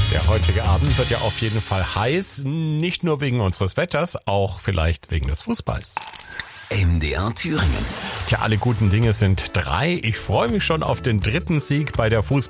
Der heutige Abend wird ja auf jeden Fall heiß, nicht nur wegen unseres Wetters, auch vielleicht wegen des Fußballs. MDR Thüringen. Tja, alle guten Dinge sind 3. Ich freue mich schon auf den 3. Sieg bei der